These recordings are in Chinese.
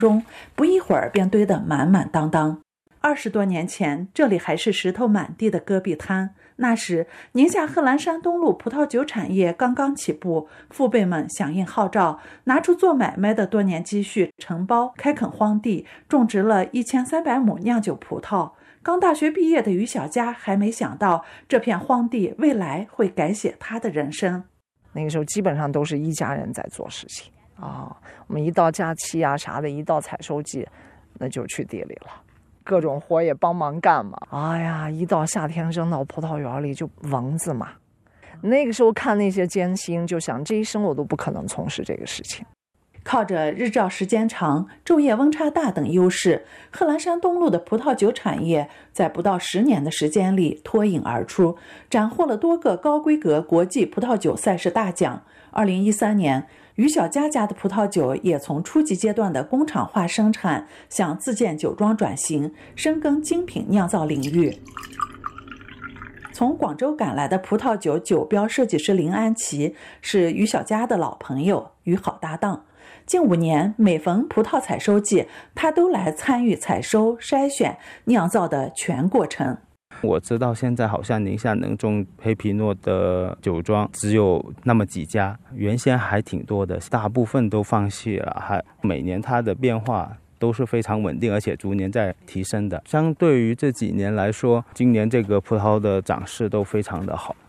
中，不一会儿便堆得满满当当。20多年前，这里还是石头满地的戈壁滩。那时，宁夏贺兰山东路葡萄酒产业刚刚起步，父辈们响应号召，拿出做买卖的多年积蓄，承包开垦荒地，种植了1300亩酿酒葡萄。刚大学毕业的于小佳还没想到，这片荒地未来会改写他的人生。 那个时候基本上都是一家人在做事情啊，我们一到假期啊啥的，一到采收季，那就去地里了。各种活也帮忙干嘛。哎呀，一到夏天扔到葡萄园里就蚊子嘛。那个时候看那些艰辛，就想这一生我都不可能从事这个事情。 靠着日照时间长、昼夜温差大等优势，贺兰山东路的葡萄酒产业在不到10年的时间里脱颖而出，斩获了多个高规格国际葡萄酒赛事大奖。2013年，于小佳家的葡萄酒也从初级阶段的工厂化生产向自建酒庄转型，深耕精品酿造领域。从广州赶来的葡萄酒酒标设计师林安琪是于小佳的老朋友与好搭档。近5年，每逢葡萄采收季，他都来参与采收、筛选、酿造的全过程。 我知道现在好像宁夏能种黑皮诺的酒庄只有那么几家，原先还挺多的，大部分都放弃了。每年它的变化都是非常稳定，而且逐年在提升的。相对于这几年来说，今年这个葡萄的长势都非常的好。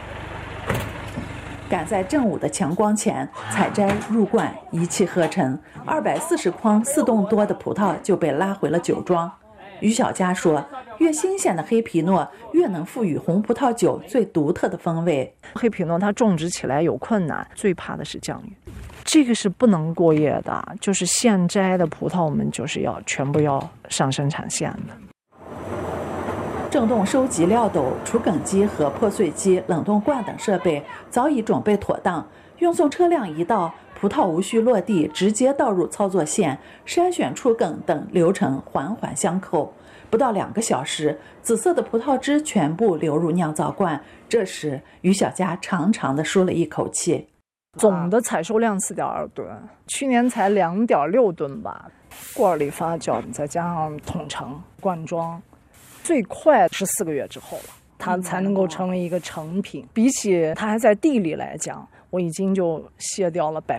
赶在正午的强光前采摘入罐，一气呵成，240筐4吨多的葡萄就被拉回了酒庄。于小佳说，越新鲜的黑皮诺越能赋予红葡萄酒最独特的风味。 黑皮诺它种植起来有困难，最怕的是降雨，这个是不能过夜的，就是现摘的葡萄我们就是要全部要上生产线的。 正冻收集料斗、除梗机和破碎机、冷冻罐等设备早已准备妥当，运送车辆一到，葡萄无需落地，直接倒入操作线，筛选除梗等流程环环相扣。不到2个小时，紫色的葡萄汁全部流入酿造罐。这时，于小佳长长的舒了一口气。 总的采收量4.2吨，去年才2.6吨吧。罐里发酵，再加上桶盛灌装，最快是4个月之后了，它才能够成为一个成品。比起它还在地里来讲，我已经就卸掉了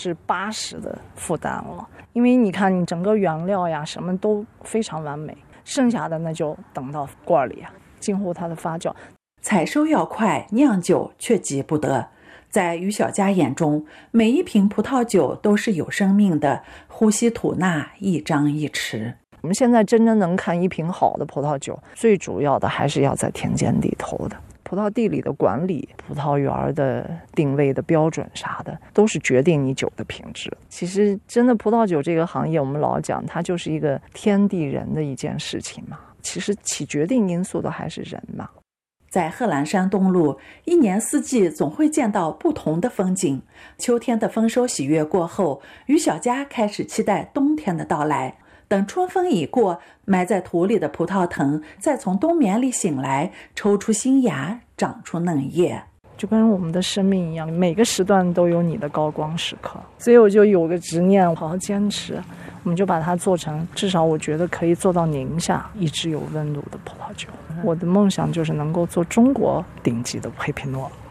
80%的负担了。因为你看，你整个原料呀什么都非常完美，剩下的那就等到罐里啊，今后它的发酵。 采收要快，酿酒却急不得。在于小佳眼中，每一瓶葡萄酒都是有生命的，呼吸吐纳，一张一弛。 我们现在真正能看一瓶好的葡萄酒，最主要的还是要在田间地头的葡萄地里的管理，葡萄园的定位的标准啥的，都是决定你酒的品质。其实真的葡萄酒这个行业，我们老讲它就是一个天地人的一件事情嘛，其实起决定因素的还是人嘛。 在贺兰山东路，一年四季总会见到不同的风景。秋天的丰收喜悦过后，于小佳开始期待冬天的到来。等春风已过，埋在土里的葡萄藤再从冬眠里醒来，抽出新芽，长出嫩叶。 就跟我们的生命一样，每个时段都有你的高光时刻，所以我就有个执念，好好坚持，我们就把它做成，至少我觉得可以做到宁夏一直有温度的葡萄酒。我的梦想就是能够做中国顶级的黑皮诺。